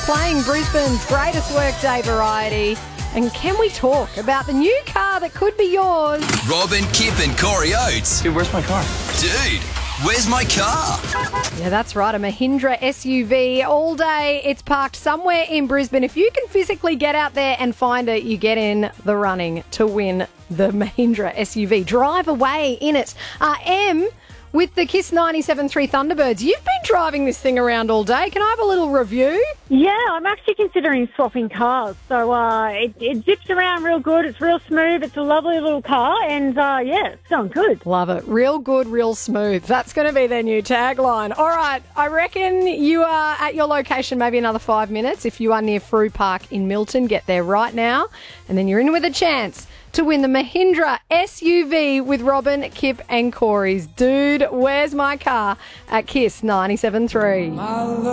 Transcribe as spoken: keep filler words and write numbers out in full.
playing Brisbane's greatest workday variety. And can we talk about the new car that could be yours? Robin, Kip and Corey Oates. Dude, where's my car? Dude, where's my car? Yeah, that's right. A Mahindra S U V all day. It's parked somewhere in Brisbane. If you can physically get out there and find it, you get in the running to win the Mahindra S U V. Drive away in it. Uh, M... with the Kiss ninety-seven point three Thunderbirds. You've been driving this thing around all day. Can I have a little review? Yeah, I'm actually considering swapping cars. So uh, it, it zips around real good. It's real smooth. It's a lovely little car. And, uh, yeah, it's going good. Love it. Real good, real smooth. That's going to be their new tagline. All right, I reckon you are at your location maybe another five minutes. If you are near Frew Park in Milton, get there right now. And then you're in with a chance to win the Mahindra S U V with Robin, Kip and Corey's Dude, Where's My Car at Kiss ninety-seven point three.